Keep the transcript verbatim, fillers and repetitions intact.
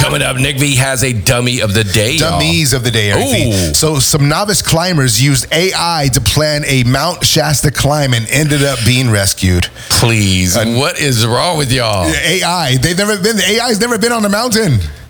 Coming up, Nick V has a dummy of the day. Dummies y'all. of the day, Eric V. So some novice climbers used A I to plan a Mount Shasta climb and ended up being rescued. Please, uh, what is wrong with y'all? A I. They've never been. The A I's never been on the mountain.